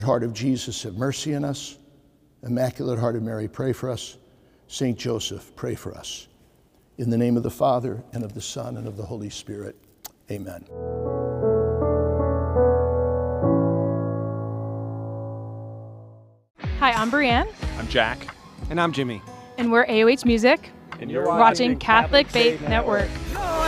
Heart of Jesus, have mercy on us. Immaculate Heart of Mary, pray for us. Saint Joseph, pray for us. In the name of the Father, and of the Son, and of the Holy Spirit. Amen. Hi, I'm Brianne. I'm Jack. And I'm Jimmy. And we're AOH Music. And you're watching Catholic Faith Network.